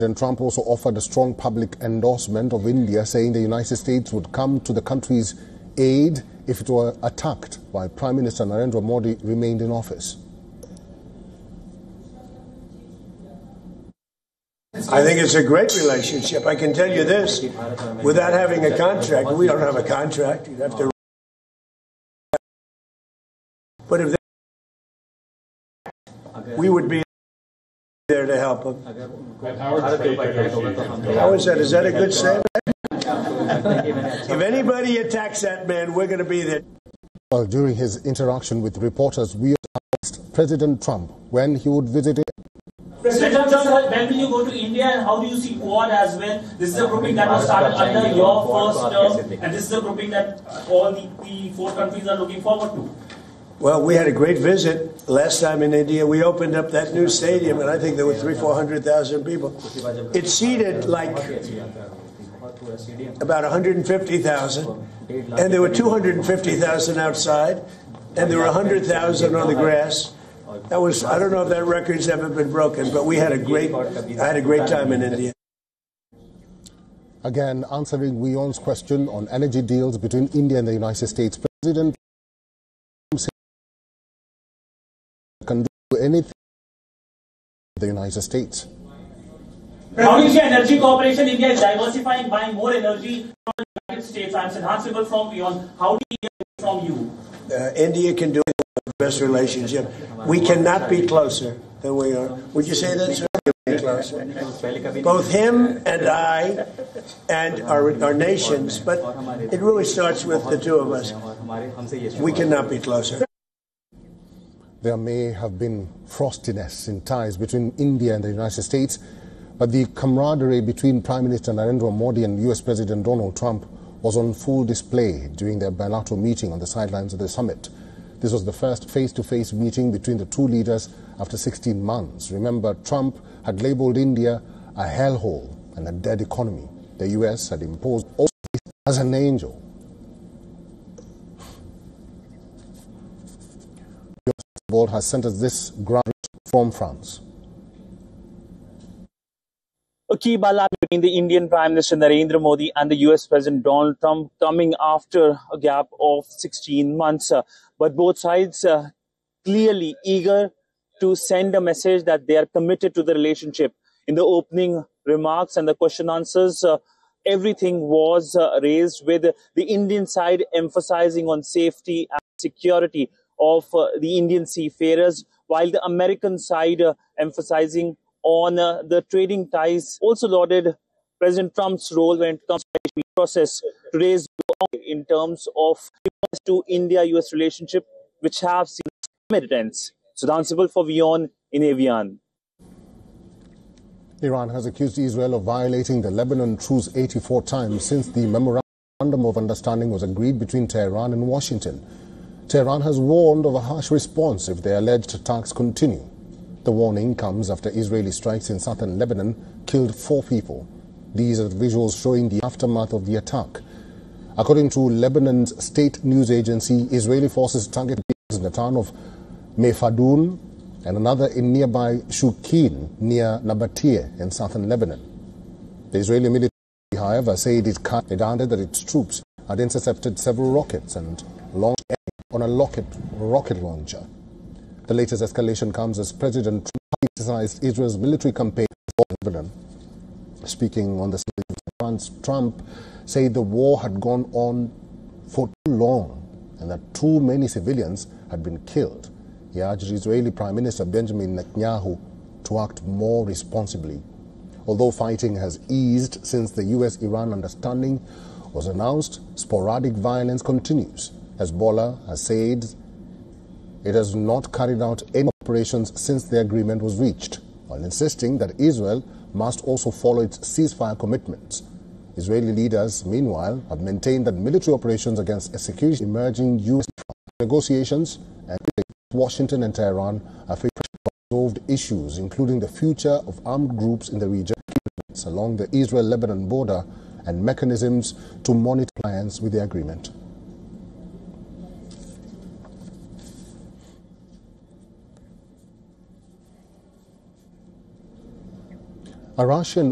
President Trump also offered a strong public endorsement of India, saying the United States would come to the country's aid if it were attacked while Prime Minister Narendra Modi remained in office. I think it's a great relationship. I can tell you this, without having a contract, we don't have a contract. You'd have to. But if we would be there to help them. How is that? Is that a good statement? If anybody attacks that man, we're going to be there. Well, during his interaction with reporters, we asked President Trump when he would visit India. President Trump, when will you go to India and how do you see Quad as well? This is a grouping that was started under your first term, and this is a grouping that all the four countries are looking forward to. Well, we had a great visit last time in India. We opened up that new stadium, and I think there were 300,000-400,000 people. It seated like about 150,000, and there were 250,000 outside, and there were 100,000 on the grass. That was, I don't know if that record's ever been broken, but I had a great time in India. Again, answering Wion's question on energy deals between India and the United States, President can do anything with the United States. How do you see energy cooperation? India is diversifying, buying more energy from the United States. I'm enhanceable from Wion. How do you get from you? India can do the best relationship. We cannot be closer than we are. Would you say that, sir? Closer. Both him and I and our nations, but it really starts with the two of us. We cannot be closer. There may have been frostiness in ties between India and the United States, but the camaraderie between Prime Minister Narendra Modi and US President Donald Trump was on full display during their bilateral meeting on the sidelines of the summit. This was the first face-to-face meeting between the two leaders after 16 months. Remember, Trump had labeled India a hellhole and a dead economy. The US had imposed all as an angel. The world has sent us this grant from France. A key bilateral between the Indian Prime Minister Narendra Modi and the US President Donald Trump coming after a gap of 16 months. But both sides clearly eager to send a message that they are committed to the relationship. In the opening remarks and the question answers, everything was raised with the Indian side emphasizing on safety and security of the Indian seafarers, while the American side emphasizing on the trading ties. Also lauded President Trump's role when it comes to the process to raise in terms of to India-US relationship, which have seen evidence. Sudhan Sibal for Wion in Evian. Iran has accused Israel of violating the Lebanon truce 84 times since the memorandum of understanding was agreed between Tehran and Washington. Tehran has warned of a harsh response if the alleged attacks continue. The warning comes after Israeli strikes in southern Lebanon killed 4 people. These are the visuals showing the aftermath of the attack. According to Lebanon's state news agency, Israeli forces targeted in the town of Mefadun and another in nearby Shukin near Nabatea in southern Lebanon. The Israeli military, however, said it added that its troops had intercepted several rockets and launched on a rocket launcher. The latest escalation comes as President Trump criticized Israel's military campaign for Lebanon. Speaking on the stage of France, Trump said the war had gone on for too long and that too many civilians had been killed. He urged Israeli Prime Minister Benjamin Netanyahu to act more responsibly. Although fighting has eased since the US-Iran understanding was announced, sporadic violence continues. Hezbollah has said it has not carried out any operations since the agreement was reached, while insisting that Israel must also follow its ceasefire commitments. Israeli leaders, meanwhile, have maintained that military operations against a security emerging U.S. negotiations and Washington and Tehran are facing resolved issues, including the future of armed groups in the region along the Israel-Lebanon border and mechanisms to monitor compliance with the agreement. A Russian